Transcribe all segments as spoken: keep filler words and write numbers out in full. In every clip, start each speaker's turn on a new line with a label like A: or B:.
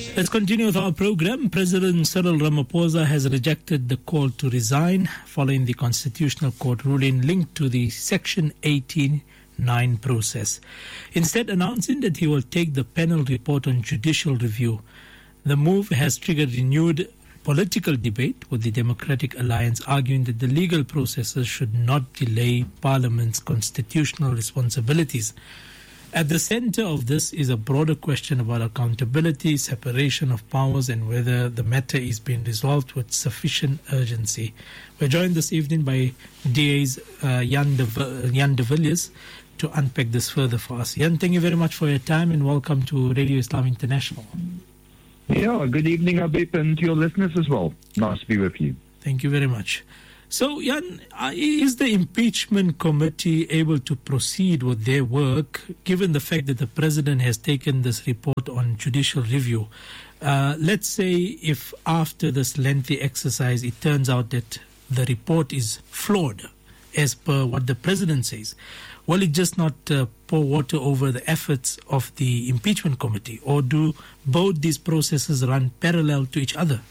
A: Let's continue with our program. President Cyril Ramaphosa has rejected the call to resign following the Constitutional Court ruling linked to the Section eighteen nine process, instead announcing that he will take the panel report on judicial review. The move has triggered renewed political debate, with the Democratic Alliance arguing that the legal processes should not delay Parliament's constitutional responsibilities. At the center of this is a broader question about accountability, separation of powers, and whether the matter is being resolved with sufficient urgency. We're joined this evening by D A's uh, Jan, de, Jan de Villiers to unpack this further for us. Jan, thank you very much for your time and welcome to Radio Islam International.
B: Yeah, good evening, Habib, and to your listeners as well. Nice to be with you.
A: Thank you very much. So, Jan, is the impeachment committee able to proceed with their work, given the fact that the president has taken this report on judicial review? Uh, let's say if after this lengthy exercise it turns out that the report is flawed, as per what the president says, will it just not uh, pour water over the efforts of the impeachment committee, or do both these processes run parallel to each other?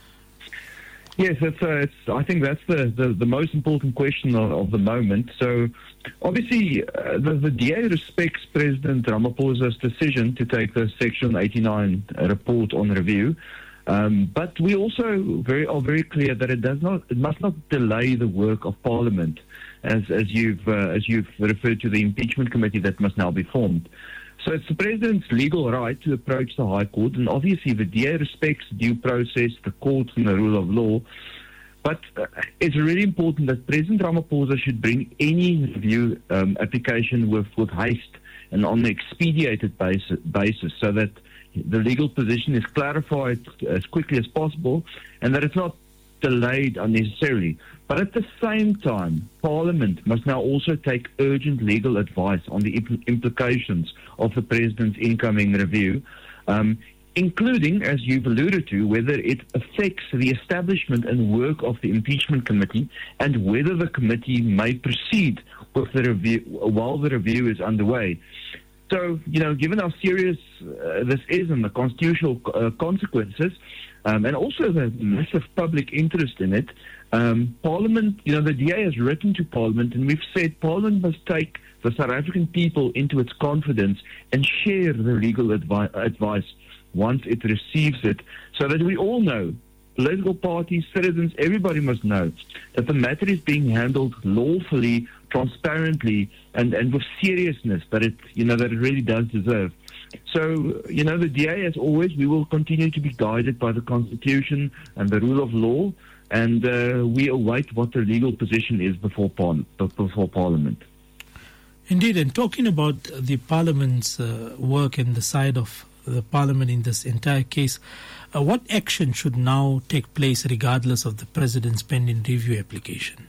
B: Yes, it's, uh, it's, I think that's the, the, the most important question of, of the moment. So, obviously, uh, the, the D A respects President Ramaphosa's decision to take the Section eighty-nine report on review, um, but we also very are very clear that it does not, it must not delay the work of Parliament, as as you've uh, as you've referred to the impeachment committee that must now be formed. So it's the President's legal right to approach the High Court, and obviously the D A respects due process, the court, and the rule of law. But uh, it's really important that President Ramaphosa should bring any review um, application with, with haste and on an expedited basis, basis, so that the legal position is clarified as quickly as possible and that it's not delayed unnecessarily. But at the same time, Parliament must now also take urgent legal advice on the impl- implications of the President's incoming review, um, including, as you've alluded to, whether it affects the establishment and work of the impeachment committee and whether the committee may proceed with the review while the review is underway. So, you know, given how serious uh, this is and the constitutional uh, consequences, um, and also the massive public interest in it, um, Parliament, you know, the D A has written to Parliament, and we've said Parliament must take the South African people into its confidence and share the legal advi- advice once it receives it, so that we all know, political parties, citizens, everybody must know that the matter is being handled lawfully, transparently, and, and with seriousness that it, you know, that it really does deserve. So, you know, the D A, as always, we will continue to be guided by the Constitution and the rule of law, and uh, we await what the legal position is before, par- before Parliament.
A: Indeed, and talking about the Parliament's uh, work and the side of the Parliament in this entire case, uh, what action should now take place regardless of the President's pending review application?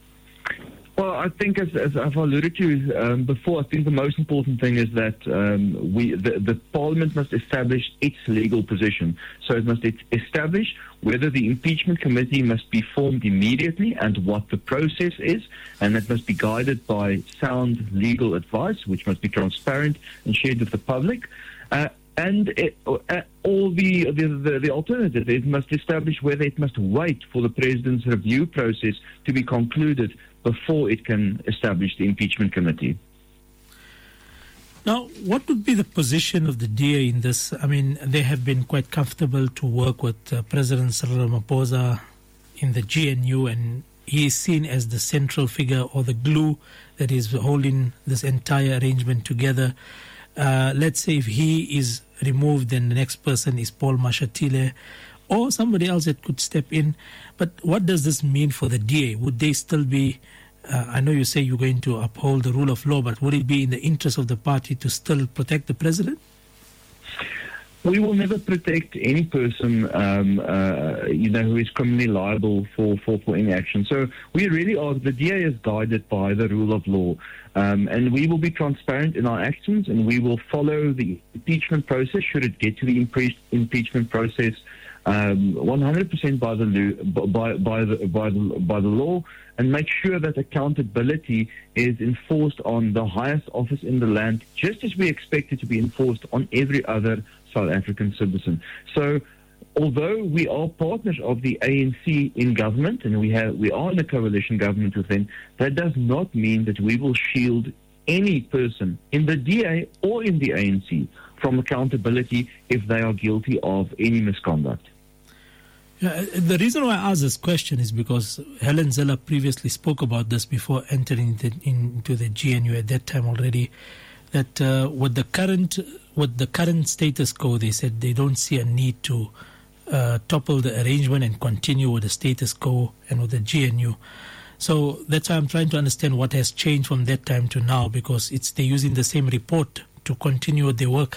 B: Well, I think, as, as I've alluded to um, before, I think the most important thing is that um, we, the, the Parliament must establish its legal position. So it must establish whether the impeachment committee must be formed immediately and what the process is, and it must be guided by sound legal advice, which must be transparent and shared with the public. Uh, And it, uh, all the, the, the, the alternative, it must establish whether it must wait for the President's review process to be concluded before it can establish the impeachment committee.
A: Now, what would be the position of the D A in this? I mean, they have been quite comfortable to work with uh, President Cyril Ramaphosa in the G N U, and he is seen as the central figure or the glue that is holding this entire arrangement together. Uh, let's say if he is removed, then the next person is Paul Mashatile or somebody else that could step in. But what does this mean for the D A? Would they still be, uh, I know you say you're going to uphold the rule of law, but would it be in the interest of the party to still protect the president?
B: We will never protect any person, um, uh, you know, who is criminally liable for, for, for any action. So we really are, the D A is guided by the rule of law. Um, and we will be transparent in our actions, and we will follow the impeachment process, should it get to the impe- impeachment process, um, one hundred percent by the, by, by, the, by, the, by the law, and make sure that accountability is enforced on the highest office in the land, just as we expect it to be enforced on every other South African citizen. So although we are partners of the A N C in government, and we have we are in a coalition government with them, that does not mean that we will shield any person in the D A or in the A N C from accountability if they are guilty of any misconduct.
A: Yeah, the reason why I ask this question is because Helen Zille previously spoke about this before entering the, into the G N U at that time already, that uh, with the current with the current status quo, they said they don't see a need to uh, topple the arrangement and continue with the status quo and with the G N U. So that's why I'm trying to understand what has changed from that time to now, because it's they're using the same report to continue their work.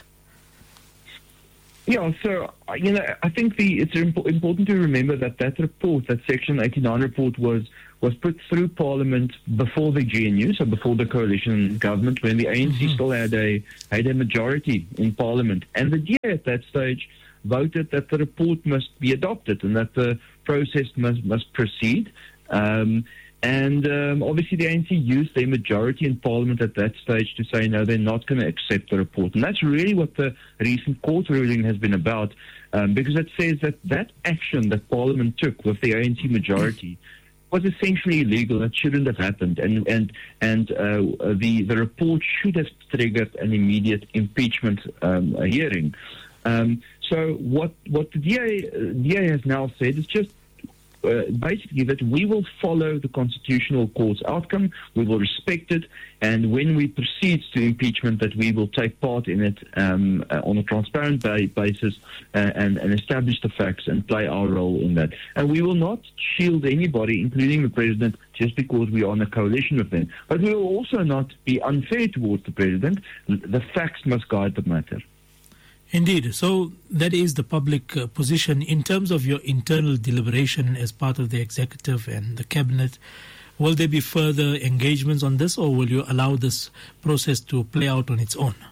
B: Yeah, so, you know, I think the it's imp- important to remember that that report, that Section eighty-nine report, was was put through Parliament before the G N U, so before the coalition government, when the A N C mm-hmm. still had a had a majority in Parliament. And the D A at that stage voted that the report must be adopted and that the process must, must proceed. Um, And um, obviously the A N C used their majority in Parliament at that stage to say, no, they're not going to accept the report. And that's really what the recent court ruling has been about, um, because it says that that action that Parliament took with the A N C majority was essentially illegal. It shouldn't have happened. And and and uh, the, the report should have triggered an immediate impeachment um, hearing. Um, so what, what the D A, D A has now said is just Uh, basically that we will follow the Constitutional Court's outcome, we will respect it, and when we proceed to impeachment, that we will take part in it um, uh, on a transparent ba- basis uh, and, and establish the facts and play our role in that. And we will not shield anybody, including the President, just because we are in a coalition with them. But we will also not be unfair towards the President. The facts must guide the matter.
A: Indeed. So that is the public uh, position. In terms of your internal deliberation as part of the executive and the cabinet, will there be further engagements on this, or will you allow this process to play out on its own?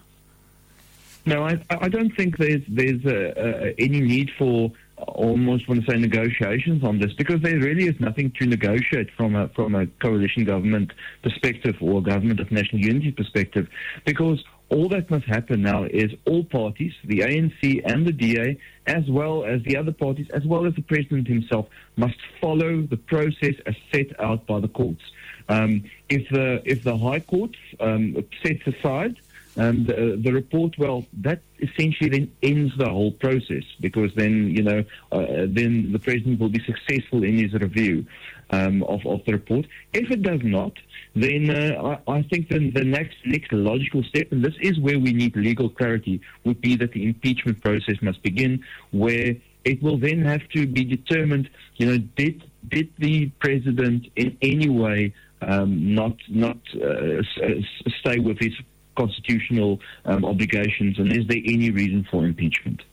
B: No, I, I don't think there's there's uh, uh, any need for almost want to say negotiations on this, because there really is nothing to negotiate from a from a coalition government perspective or a government of national unity perspective, because all that must happen now is all parties, the A N C and the D A, as well as the other parties, as well as the President himself, must follow the process as set out by the courts. Um, if the if the High Court um, sets aside um, the, the report, well, that essentially then ends the whole process, because then, you know, uh, then the President will be successful in his review um, of, of the report. If it does not, then uh, I, I think the, the next, next logical step, and this is where we need legal clarity, would be that the impeachment process must begin, where it will then have to be determined, you know, did did the President in any way um, not not uh, s- stay with his constitutional um, obligations, and is there any reason for impeachment?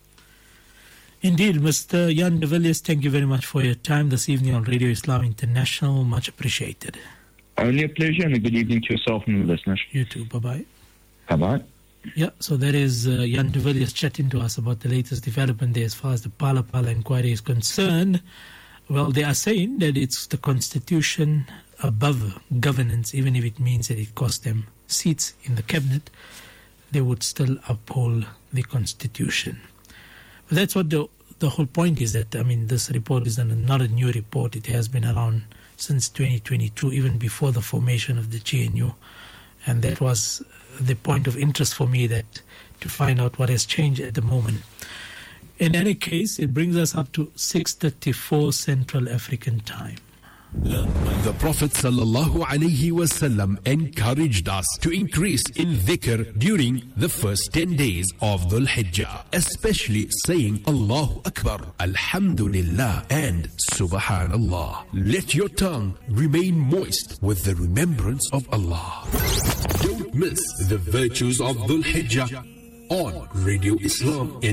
A: Indeed, Mister Jan de Villiers, thank you very much for your time this evening on Radio Islam International. Much appreciated.
B: Only a pleasure, and a good evening to yourself and the listeners.
A: You too. Bye-bye.
B: Bye-bye.
A: Yeah, so that is uh, Jan de Villiers chatting to us about the latest development there as far as the Phala Phala inquiry is concerned. Well, they are saying that it's the Constitution above governance, even if it means that it costs them seats in the cabinet, they would still uphold the Constitution. But that's what the the whole point is, that, I mean, this report is not a new report. It has been around since twenty twenty-two, even before the formation of the G N U. And that was the point of interest for me, that to find out what has changed at the moment. In any case, it brings us up to six thirty-four Central African time.
C: The Prophet sallallahu alaihi wasallam encouraged us to increase in dhikr during the first ten days of Dhul Hijjah, especially saying Allahu Akbar, Alhamdulillah and Subhanallah. Let your tongue remain moist with the remembrance of Allah. Don't miss the virtues of Dhul Hijjah on Radio Islam